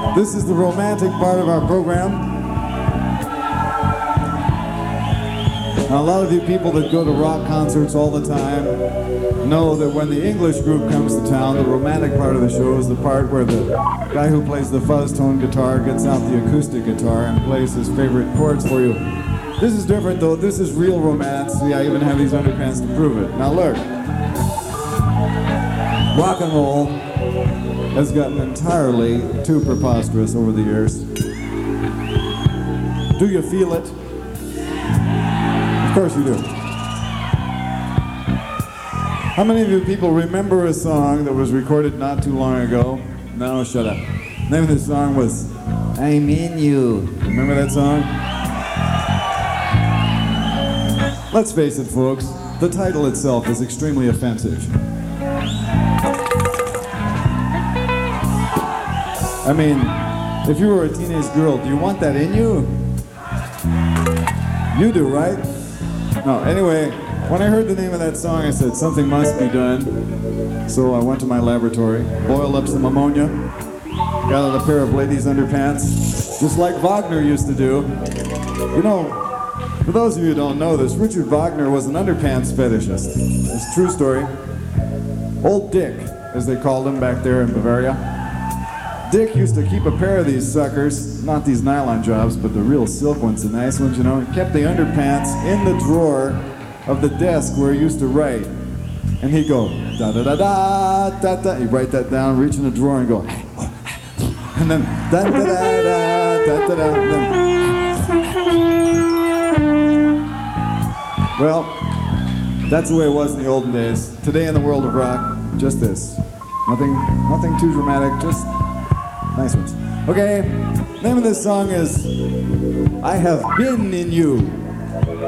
This is the romantic part of our program. Now, a lot of you people that go to rock concerts all the time know that when the English group comes to town, the romantic part of the show is the part where the guy who plays the fuzz tone guitar gets out the acoustic guitar and plays his favorite chords for you. This is different though. This is real romance. See, I even have these underpants to prove it. Now look, rock and roll has gotten entirely too preposterous over the years. Do you feel it? Of course you do. How many of you people remember a song that was recorded not too long ago? No, shut up. The name of this song was I'm In You. Remember that song? Let's face it, folks, the title itself is extremely offensive. I mean, if you were a teenage girl, do you want that in you? You do, right? No, anyway, when I heard the name of that song, I said, something must be done. So I went to my laboratory, boiled up some ammonia, got out a pair of ladies' underpants, just like Wagner used to do. You know, for those of you who don't know this, Richard Wagner was an underpants fetishist. It's a true story. Old Dick, as they called him back there in Bavaria. Dick used to keep a pair of these suckers, not these nylon jobs, but the real silk ones, the nice ones, you know, and kept the underpants in the drawer of the desk where he used to write. And he'd go, da-da-da-da, he'd write that down, reach in the drawer and go, and then, da-da-da-da, da-da-da, and then. Well, that's the way it was in the olden days. Today in the world of rock, just this. Nothing too dramatic, just nice ones. Okay, name of this song is I Have Been In You.